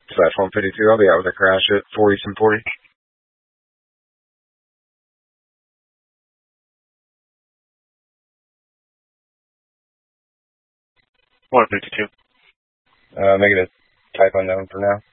Platform 52. I'll be out with a crash at 40 and 40. 152. Make it a type unknown for now.